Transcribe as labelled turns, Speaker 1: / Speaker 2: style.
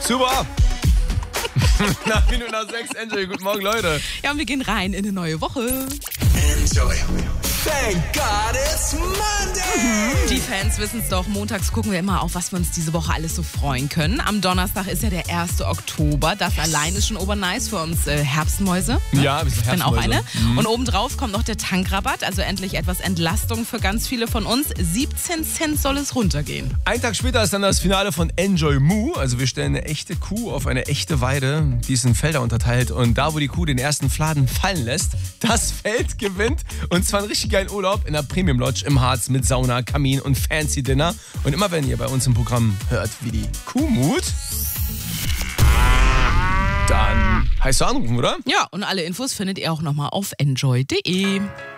Speaker 1: Super. Nach Minute nach 6, Enjoy. Guten Morgen, Leute.
Speaker 2: Ja, und wir gehen rein in eine neue Woche.
Speaker 3: Enjoy. Thank God it's Monday.
Speaker 2: Die Fans wissen es doch, montags gucken wir immer auf, was wir uns diese Woche alles so freuen können. Am Donnerstag ist ja der 1. Oktober. Das allein ist schon obernice für uns Herbstmäuse.
Speaker 1: Ja, ich
Speaker 2: bin auch eine. Und obendrauf kommt noch der Tankrabatt, also endlich etwas Entlastung für ganz viele von uns. 17 Cent soll es runtergehen.
Speaker 1: Einen Tag später ist dann das Finale von Enjoy Moo. Also wir stellen eine echte Kuh auf eine echte Weide. Die ist in Felder unterteilt. Und da, wo die Kuh den ersten Fladen fallen lässt, das Feld gewinnt. Und zwar einen richtig geilen Urlaub in der Premium Lodge im Harz mit Sauna, Kamin und Fancy Dinner. Und immer wenn ihr bei uns im Programm hört, wie die Kuh mut, dann heißt du anrufen, oder?
Speaker 2: Ja, und alle Infos findet ihr auch nochmal auf enjoy.de.